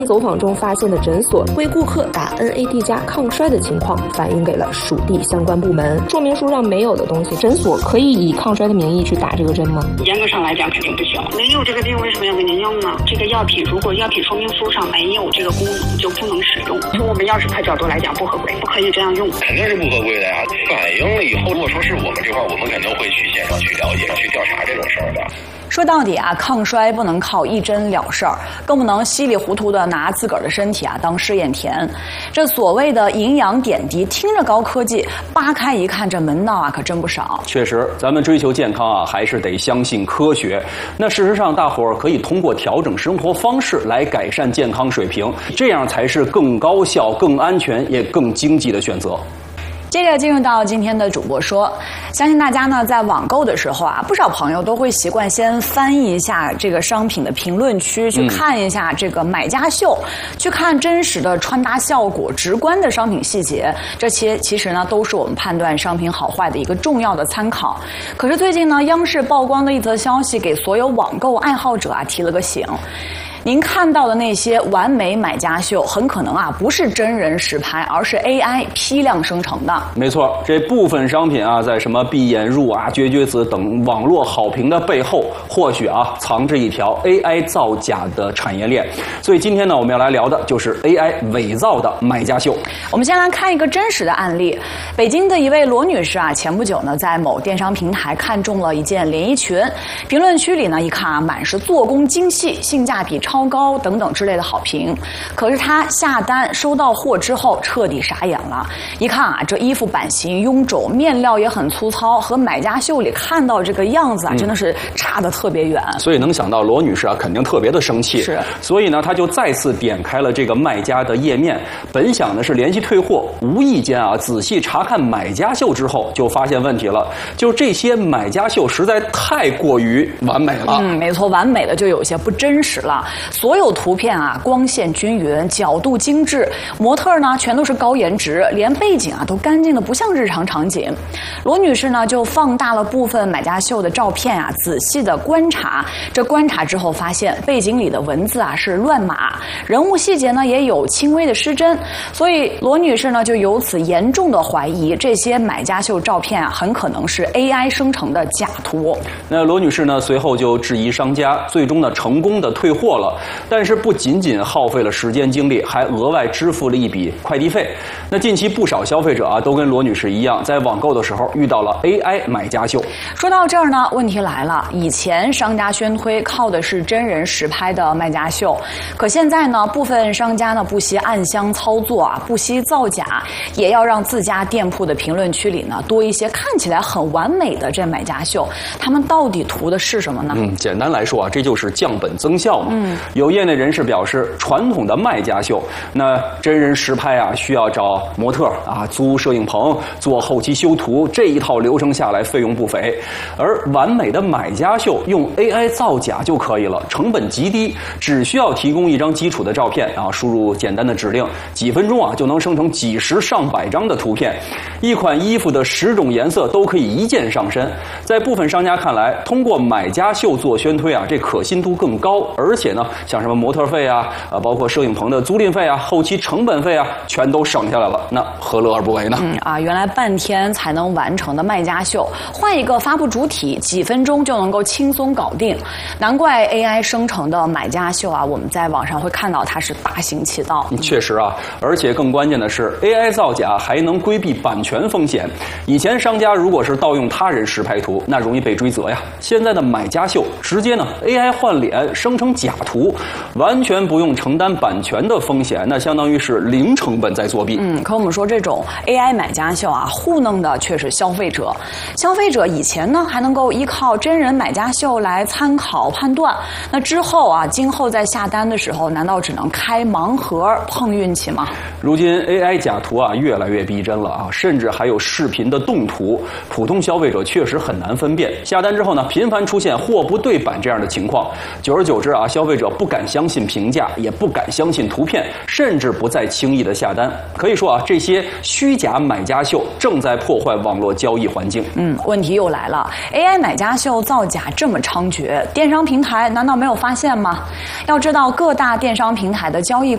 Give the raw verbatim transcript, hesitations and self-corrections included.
走访中发现的诊所为顾客打 N A D 加抗衰的情况反映给了属地相关部门。说明书上没有的东西，诊所可以以抗衰的名义去打这个针吗？ 严格上来讲肯定不行。没有这个病为什么要给您用呢？这个药品如果药品说明书上没有这个功能，就不能使用。从我们药师派角度来讲，不合规，不可以这样用。 肯定是不合规的呀！反映了以后，如果说是我们这块，我们肯定会去现场去了解、去调查这种事儿的。 说到底啊，抗衰不能靠一针了事儿，更不能稀里糊涂的拿自个儿的身体啊当试验田。这所谓的营养点滴，听着高科技，扒开一看，这门道啊可真不少。 确实，咱们追求健康啊，还是得相信科学。那事实上，大伙儿可以通过调整生活方式来改善健康水平，这样才是更高效、更安全也更经济的选择。 接着进入到今天的主播说，相信大家呢在网购的时候啊，不少朋友都会习惯先翻译一下这个商品的评论区，去看一下这个买家秀，嗯、去看真实的穿搭效果、直观的商品细节，这些其实呢都是我们判断商品好坏的一个重要的参考。可是最近呢，央视曝光的一则消息，给所有网购爱好者啊提了个醒。您看到的那些完美买家秀，很可能啊不是真人实拍，而是 A I 批量生成的。 没错，这部分商品啊，在什么闭眼入啊、绝绝子等网络好评的背后，或许啊藏着一条 A I 造假的产业链。所以今天呢，我们要来聊的就是 A I 伪造的买家秀。 我们先来看一个真实的案例。北京的一位罗女士啊，前不久呢，在某电商平台看中了一件连衣裙，评论区里呢一看啊，满是做工精细、性价比超高等等之类的好评。可是她下单收到货之后，彻底傻眼了。一看啊，这衣服版型臃肿，面料也很粗糙，和买家秀里看到这个样子啊，真的是差得特别远。 所以能想到罗女士啊，肯定特别的生气。 是。 所以呢，她就再次点开了这个卖家的页面，本想的是联系退货，无意间啊，仔细查看买家秀之后，就发现问题了。就这些买家秀实在太过于完美了。 嗯，没错，完美的就有些不真实了。所有图片啊，光线均匀，角度精致，模特呢全都是高颜值，连背景啊都干净的不像日常场景。罗女士呢就放大了部分买家秀的照片啊，仔细的观察。这观察之后发现，背景里的文字啊是乱码，人物细节呢也有轻微的失真。所以罗女士呢就由此严重的怀疑，这些买家秀照片啊很可能是 A I 生成的假图。 那罗女士呢随后就质疑商家，最终呢成功的退货了。但是不仅仅耗费了时间精力，还额外支付了一笔快递费。那近期不少消费者啊，都跟罗女士一样，在网购的时候遇到了 A I 买家秀。 说到这儿呢，问题来了，以前商家宣推靠的是真人实拍的卖家秀，可现在呢，部分商家呢不惜暗箱操作啊，不惜造假，也要让自家店铺的评论区里呢多一些看起来很完美的这买家秀。他们到底图的是什么呢？ 嗯，简单来说啊，这就是降本增效嘛。嗯，有业内人士表示，传统的卖家秀，那真人实拍啊，需要找模特啊，租摄影棚，做后期修图，这一套流程下来费用不菲。而完美的买家秀用 A I 造假就可以了，成本极低，只需要提供一张基础的照片啊，输入简单的指令，几分钟啊就能生成几十上百张的图片。一款衣服的十种颜色都可以一键上身。在部分商家看来，通过买家秀做宣推啊，这可信度更高，而且呢，像什么模特费啊，啊，包括摄影棚的租赁费啊，后期成本费啊，全都省下来了，那何乐而不为呢？ 嗯啊，原来半天才能完成的卖家秀，换一个发布主体，几分钟就能够轻松搞定。难怪 A I 生成的买家秀啊，我们在网上会看到它是大行其道。 确实啊，而且更关键的是 ，A I 造假还能规避版权风险。以前商家如果是盗用他人实拍图，那容易被追责呀。现在的买家秀直接呢 A I 换脸生成假图，完全不用承担版权的风险，那相当于是零成本在作弊。 嗯，可我们说这种 A I 买家秀啊，糊弄的却是消费者。消费者以前呢还能够依靠真人买家秀来参考判断，那之后啊，今后在下单的时候，难道只能开盲盒碰运气吗？ 如今 A I 假图啊越来越逼真了啊，甚至还有视频的动图，普通消费者确实很难分辨。下单之后呢，频繁出现货不对版这样的情况，久而久之啊，消费者不敢相信评价，也不敢相信图片，甚至不再轻易的下单。可以说啊，这些虚假买家秀正在破坏网络交易环境。 嗯，问题又来了 ，A I 买家秀造假这么猖獗，电商平台难道没有发现吗？要知道，各大电商平台的交易